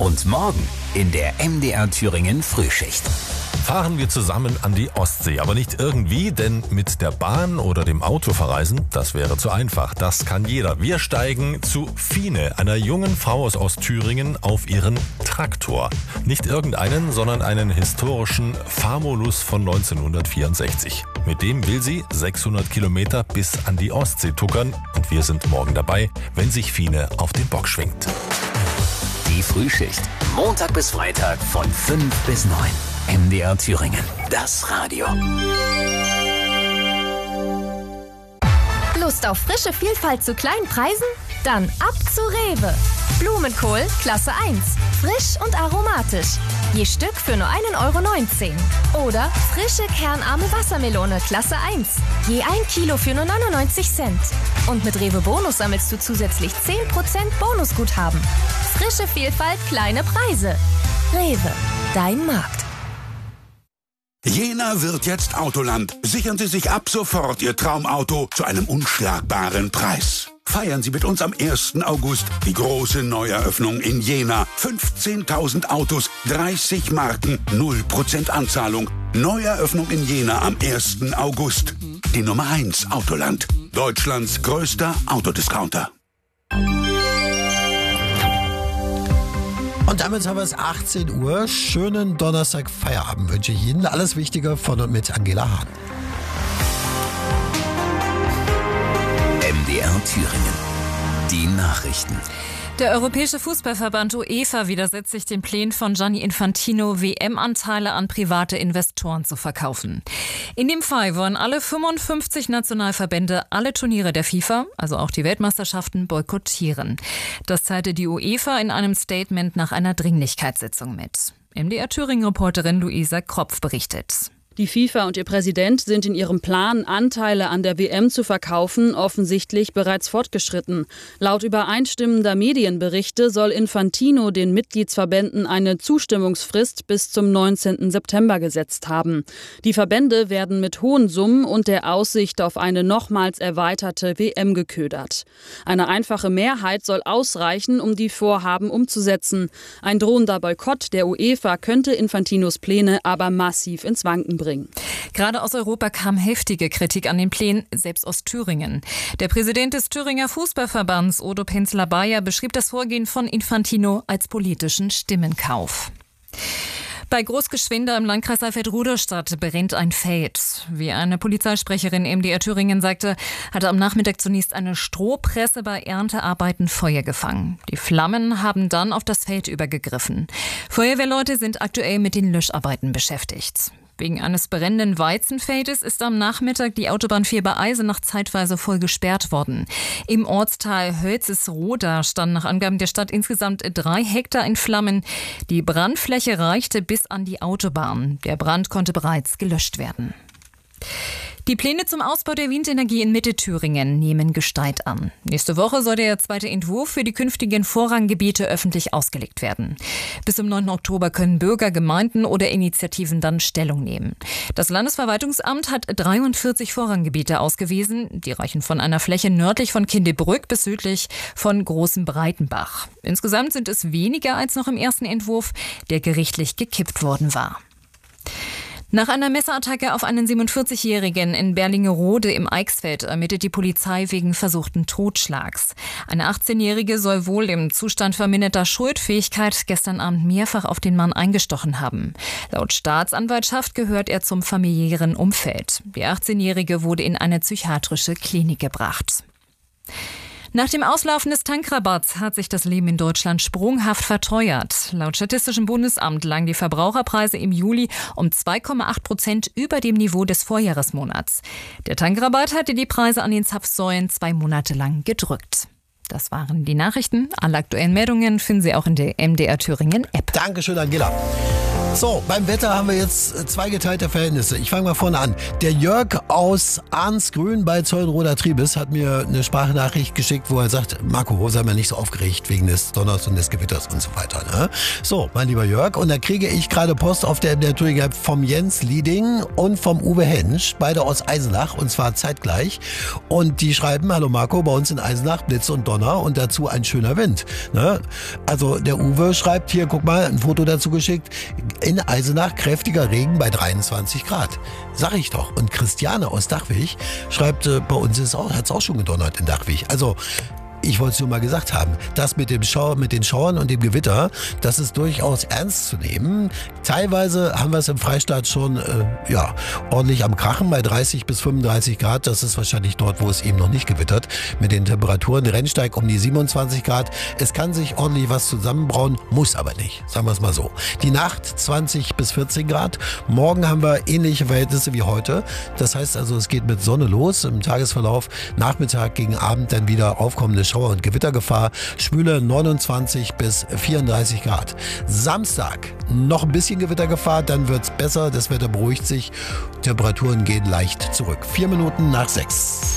Und morgen in der MDR Thüringen Frühschicht. Fahren wir zusammen an die Ostsee, aber nicht irgendwie, denn mit der Bahn oder dem Auto verreisen, das wäre zu einfach. Das kann jeder. Wir steigen zu Fine, einer jungen Frau aus Ostthüringen, auf ihren Traktor. Nicht irgendeinen, sondern einen historischen Famulus von 1964. Mit dem will sie 600 Kilometer bis an die Ostsee tuckern und wir sind morgen dabei, wenn sich Fine auf den Bock schwingt. Die Frühschicht, Montag bis Freitag von 5 bis 9. MDR Thüringen, das Radio. Lust auf frische Vielfalt zu kleinen Preisen? Dann ab zu Rewe. Blumenkohl Klasse 1, frisch und aromatisch. Je Stück für nur 1,19 €. Oder frische kernarme Wassermelone Klasse 1, je 1 Kilo für nur 99 Cent. Und mit Rewe Bonus sammelst du zusätzlich 10% Bonusguthaben. Frische Vielfalt, kleine Preise. Rewe, dein Markt. Jena wird jetzt Autoland. Sichern Sie sich ab sofort Ihr Traumauto zu einem unschlagbaren Preis. Feiern Sie mit uns am 1. August die große Neueröffnung in Jena. 15.000 Autos, 30 Marken, 0% Anzahlung. Neueröffnung in Jena am 1. August. Die Nummer 1 Autoland. Deutschlands größter Autodiscounter. Und damit haben wir es 18 Uhr. Schönen Donnerstag Feierabend wünsche ich Ihnen. Alles Wichtige von und mit Angela Hahn. MDR Thüringen. Die Nachrichten. Der Europäische Fußballverband UEFA widersetzt sich den Plänen von Gianni Infantino, WM-Anteile an private Investoren zu verkaufen. In dem Fall wollen alle 55 Nationalverbände alle Turniere der FIFA, also auch die Weltmeisterschaften, boykottieren. Das teilte die UEFA in einem Statement nach einer Dringlichkeitssitzung mit. MDR Thüringen-Reporterin Luisa Kropf berichtet. Die FIFA und ihr Präsident sind in ihrem Plan, Anteile an der WM zu verkaufen, offensichtlich bereits fortgeschritten. Laut übereinstimmender Medienberichte soll Infantino den Mitgliedsverbänden eine Zustimmungsfrist bis zum 19. September gesetzt haben. Die Verbände werden mit hohen Summen und der Aussicht auf eine nochmals erweiterte WM geködert. Eine einfache Mehrheit soll ausreichen, um die Vorhaben umzusetzen. Ein drohender Boykott der UEFA könnte Infantinos Pläne aber massiv ins Wanken bringen. Gerade aus Europa kam heftige Kritik an den Plänen, selbst aus Thüringen. Der Präsident des Thüringer Fußballverbands, Odo Penzler-Bayer, beschrieb das Vorgehen von Infantino als politischen Stimmenkauf. Bei Großgeschwinde im Landkreis Alfeld-Rudolstadt brennt ein Feld. Wie eine Polizeisprecherin MDR Thüringen sagte, hatte am Nachmittag zunächst eine Strohpresse bei Erntearbeiten Feuer gefangen. Die Flammen haben dann auf das Feld übergegriffen. Feuerwehrleute sind aktuell mit den Löscharbeiten beschäftigt. Wegen eines brennenden Weizenfeldes ist am Nachmittag die Autobahn 4 bei Eisenach zeitweise voll gesperrt worden. Im Ortsteil Hölzesroda standen nach Angaben der Stadt insgesamt 3 Hektar in Flammen. Die Brandfläche reichte bis an die Autobahn. Der Brand konnte bereits gelöscht werden. Die Pläne zum Ausbau der Windenergie in Mittelthüringen nehmen Gestalt an. Nächste Woche soll der zweite Entwurf für die künftigen Vorranggebiete öffentlich ausgelegt werden. Bis zum 9. Oktober können Bürger, Gemeinden oder Initiativen dann Stellung nehmen. Das Landesverwaltungsamt hat 43 Vorranggebiete ausgewiesen. Die reichen von einer Fläche nördlich von Kindebrück bis südlich von Großem Breitenbach. Insgesamt sind es weniger als noch im ersten Entwurf, der gerichtlich gekippt worden war. Nach einer Messerattacke auf einen 47-Jährigen in Berlingerode im Eichsfeld ermittelt die Polizei wegen versuchten Totschlags. Eine 18-Jährige soll wohl im Zustand verminderter Schuldfähigkeit gestern Abend mehrfach auf den Mann eingestochen haben. Laut Staatsanwaltschaft gehört er zum familiären Umfeld. Die 18-Jährige wurde in eine psychiatrische Klinik gebracht. Nach dem Auslaufen des Tankrabatts hat sich das Leben in Deutschland sprunghaft verteuert. Laut Statistischem Bundesamt lagen die Verbraucherpreise im Juli um 2,8% über dem Niveau des Vorjahresmonats. Der Tankrabatt hatte die Preise an den Zapfsäulen 2 Monate lang gedrückt. Das waren die Nachrichten. Alle aktuellen Meldungen finden Sie auch in der MDR Thüringen App. Dankeschön, Angela. So, beim Wetter haben wir jetzt zweigeteilte Verhältnisse. Ich fange mal vorne an. Der Jörg aus Arnsgrün bei Zeulenroda Triebes hat mir eine Sprachnachricht geschickt, wo er sagt, Marco, sei mal nicht so aufgeregt wegen des Donners und des Gewitters und so weiter. Ne? So, mein lieber Jörg, und da kriege ich gerade Post auf der MDR Thüringen vom Jens Lieding und vom Uwe Hensch, beide aus Eisenach, und zwar zeitgleich. Und die schreiben, hallo Marco, bei uns in Eisenach Blitz und Donner und dazu ein schöner Wind. Ne? Also der Uwe schreibt hier, guck mal, ein Foto dazu geschickt, in Eisenach kräftiger Regen bei 23 Grad. Sag ich doch. Und Christiane aus Dachwig schreibt, bei uns hat es auch schon gedonnert in Dachwig. Also, ich wollte es nur mal gesagt haben, das mit den Schauern und dem Gewitter, das ist durchaus ernst zu nehmen. Teilweise haben wir es im Freistaat schon ordentlich am Krachen bei 30 bis 35 Grad. Das ist wahrscheinlich dort, wo es eben noch nicht gewittert. Mit den Temperaturen Rennsteig um die 27 Grad. Es kann sich ordentlich was zusammenbrauen, muss aber nicht. Sagen wir es mal so. Die Nacht 20 bis 14 Grad. Morgen haben wir ähnliche Verhältnisse wie heute. Das heißt also, es geht mit Sonne los im Tagesverlauf. Nachmittag gegen Abend dann wieder aufkommende Schauer und Gewittergefahr, schwüle 29 bis 34 Grad. Samstag noch ein bisschen Gewittergefahr, dann wird's besser, das Wetter beruhigt sich, Temperaturen gehen leicht zurück. 4 Minuten nach 6.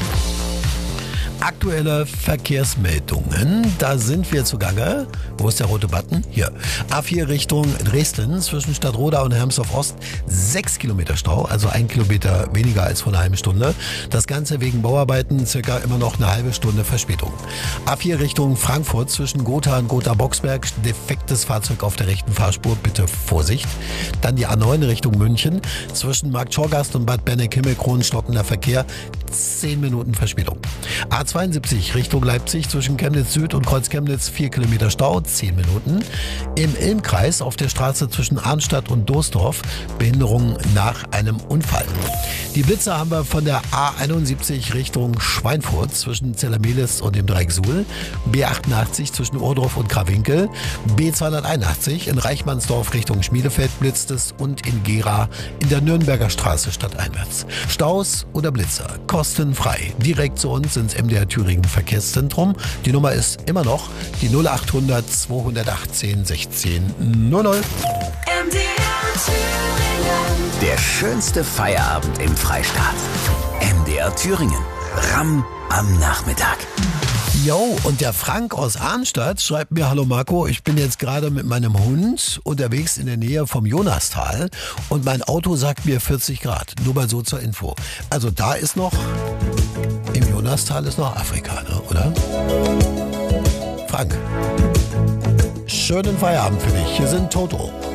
Aktuelle Verkehrsmeldungen, da sind wir zugange. Wo ist der rote Button? Hier. A4 Richtung Dresden zwischen Stadtroda und Hermsdorf-Ost 6 Kilometer Stau, also 1 Kilometer weniger als vor einer halben Stunde. Das Ganze wegen Bauarbeiten, circa immer noch eine halbe Stunde Verspätung. A4 Richtung Frankfurt zwischen Gotha und Gotha-Boxberg, defektes Fahrzeug auf der rechten Fahrspur, bitte Vorsicht. Dann die A9 Richtung München zwischen Marktschorgast und Bad Berneck-Himmelkron stockender Verkehr, 10 Minuten Verspätung. A72 Richtung Leipzig zwischen Chemnitz Süd und Kreuz Chemnitz 4 Kilometer Stau, 10 Minuten. Im Ilmkreis auf der Straße zwischen Arnstadt und Doesdorf Behinderung nach einem Unfall. Die Blitzer haben wir von der A71 Richtung Schweinfurt zwischen Zellermelis und dem Dreieck Suhl, B88 zwischen Ohrdorf und Krawinkel, B281 in Reichmannsdorf Richtung Schmiedefeld blitzt es und in Gera in der Nürnberger Straße stadteinwärts. Staus oder Blitzer, kostenfrei. Direkt zu uns ins MDR Thüringen Verkehrszentrum. Die Nummer ist immer noch die 0800 218 16 00. Der schönste Feierabend im Freistaat. MDR Thüringen. Ramm am Nachmittag. Jo, und der Frank aus Arnstadt schreibt mir, hallo Marco, ich bin jetzt gerade mit meinem Hund unterwegs in der Nähe vom Jonastal und mein Auto sagt mir 40 Grad. Nur mal so zur Info. Also da ist noch, im Jonastal ist noch Afrika, ne, oder? Frank, schönen Feierabend für dich. Hier sind Toto.